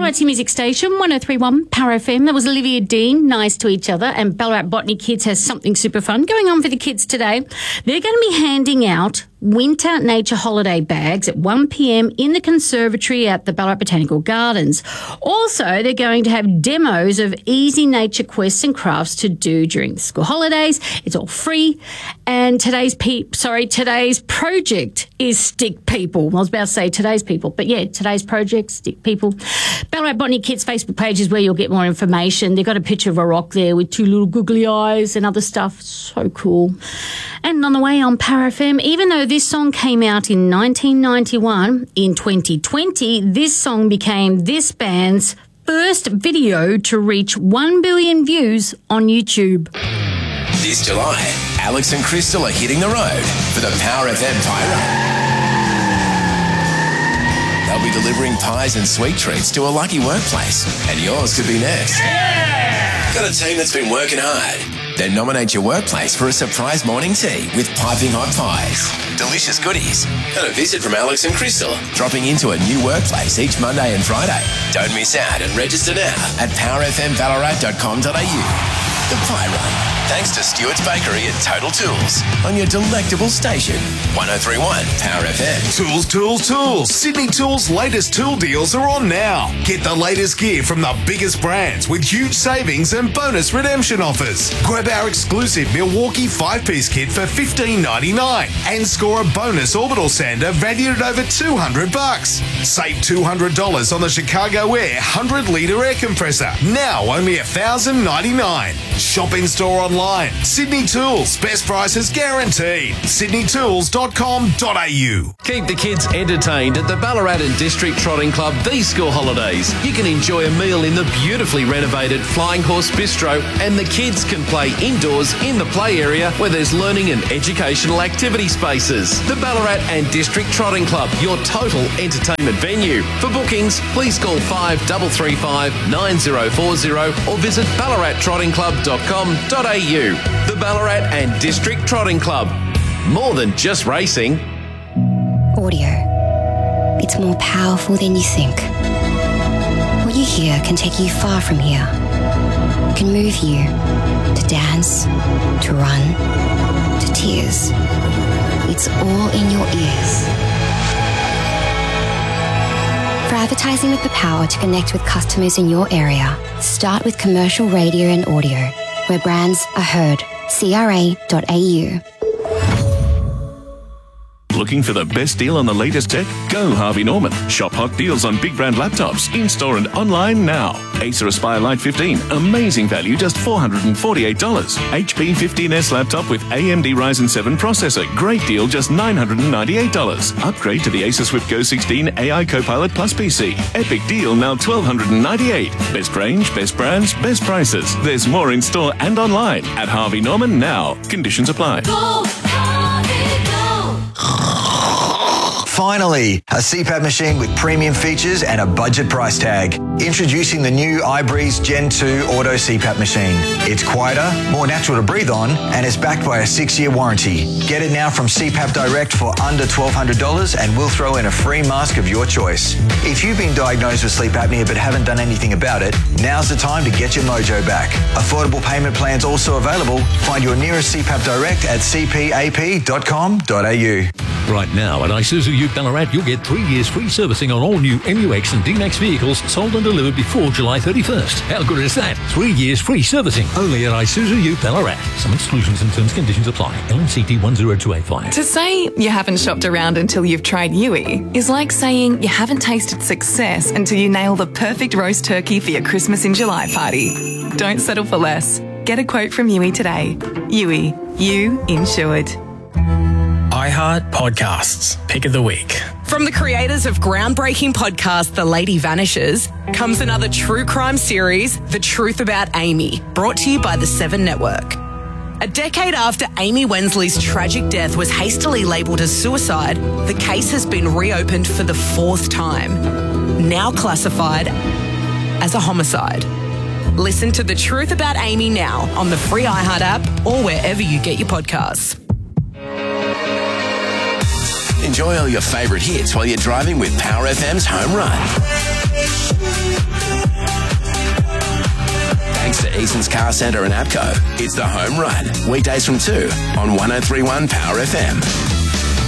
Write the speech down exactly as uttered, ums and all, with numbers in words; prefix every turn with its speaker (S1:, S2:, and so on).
S1: Ballarat's music station, one oh three point one Power F M. That was Olivia Dean, Nice to Each Other. And Ballarat Botany Kids has something super fun going on for the kids today. They're going to be handing out winter nature holiday bags at one p.m. in the conservatory at the Ballarat Botanical Gardens. Also, they're going to have demos of easy nature quests and crafts to do during the school holidays. It's all free. And today's pe- sorry, today's project is Stick People. I was about to say today's people, but yeah, today's project, Stick People. Ballarat Botany Kids Facebook page is where you'll get more information. They've got a picture of a rock there with two little googly eyes and other stuff. So cool. And on the way on Power F M, even though this song came out in nineteen ninety-one, in twenty twenty, this song became this band's first video to reach one billion views on YouTube.
S2: This July, Alex and Crystal are hitting the road for the Power F M Pie Run. They'll be delivering pies and sweet treats to a lucky workplace, and yours could be next. Yeah! Got a team that's been working hard. Then nominate your workplace for a surprise morning tea with piping hot pies, delicious goodies, and a visit from Alex and Crystal, dropping into a new workplace each Monday and Friday. Don't miss out and register now at power f m ballarat dot com dot a u. The Pie Run, thanks to Stewart's Bakery and Total Tools on your delectable station, one oh three point one Power F M.
S3: Tools, tools, tools. Sydney Tools' latest tool deals are on now. Get the latest gear from the biggest brands with huge savings and bonus redemption offers. Grab our exclusive Milwaukee five-piece kit for fifteen ninety-nine and score a bonus orbital sander valued at over two hundred bucks. Save two hundred dollars on the Chicago Air one hundred litre air compressor, now only one thousand ninety-nine dollars. Shop in store online. Sydney Tools, best prices guaranteed. sydney tools dot com dot a u.
S4: Keep the kids entertained at the Ballarat and District Trotting Club these school holidays. You can enjoy a meal in the beautifully renovated Flying Horse Bistro, and the kids can play indoors in the play area where there's learning and educational activity spaces. The Ballarat and District Trotting Club, your total entertainment venue. For bookings, please call five three three five nine zero four zero or visit ballarat trotting club dot com dot a u. The Ballarat and District Trotting Club. More than just racing.
S5: Audio. It's more powerful than you think. What you hear can take you far from here. It can move you to dance, to run, to tears. It's all in your ears. For advertising with the power to connect with customers in your area, start with commercial radio and audio, where brands are heard. c r a dot a u.
S6: Looking for the best deal on the latest tech? Go Harvey Norman. Shop hot deals on big brand laptops, in-store and online now. Acer Aspire Lite fifteen, amazing value, just four hundred forty-eight dollars. H P fifteen S laptop with A M D Ryzen seven processor, great deal, just nine hundred ninety-eight dollars. Upgrade to the Acer Swift Go sixteen A I Copilot Plus P C. Epic deal, now twelve ninety-eight dollars. Best range, best brands, best prices. There's more in store and online at Harvey Norman now. Conditions apply.
S7: Go, Harvey, go.
S8: Finally, a C PAP machine with premium features and a budget price tag. Introducing the new iBreeze Gen two Auto C PAP machine. It's quieter, more natural to breathe on, and is backed by a six-year warranty. Get it now from C PAP Direct for under twelve hundred dollars, and we'll throw in a free mask of your choice. If you've been diagnosed with sleep apnea but haven't done anything about it, now's the time to get your mojo back. Affordable payment plans also available. Find your nearest C PAP Direct at c p a p dot com dot a u.
S9: Right now at Isuzu Ute Ballarat, you'll get three years free servicing on all new M U X and D MAX vehicles sold and delivered before July thirty-first. How good is that? Three years free servicing only at Isuzu Ute Ballarat. Some exclusions and terms and conditions apply. L M C T one zero two eight five.
S10: To say you haven't shopped around until you've tried Yui is like saying you haven't tasted success until you nail the perfect roast turkey for your Christmas in July party. Don't settle for less. Get a quote from Yui today. Yui, you insured.
S11: iHeart Podcasts, Pick of the Week.
S12: From the creators of groundbreaking podcast The Lady Vanishes comes another true crime series, The Truth About Amy, brought to you by the Seven Network. A decade after Amy Wensley's tragic death was hastily labelled as suicide, the case has been reopened for the fourth time, now classified as a homicide. Listen to The Truth About Amy now on the free iHeart app or wherever you get your podcasts.
S2: Enjoy all your favourite hits while you're driving with Power F M's Home Run. Eason's Car Centre and APCO. It's The Home Run, weekdays from two on one oh three one Power F M.